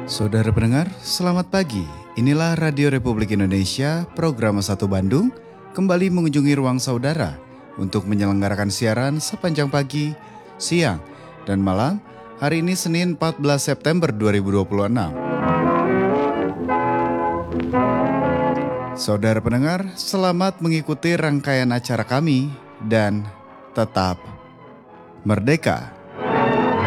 Saudara pendengar, selamat pagi. Inilah Radio Republik Indonesia, program 1 Bandung, kembali mengunjungi ruang saudara untuk menyelenggarakan siaran sepanjang pagi, siang, dan malam, hari ini Senin 14 September 2026. Saudara pendengar, selamat mengikuti rangkaian acara kami dan tetap merdeka!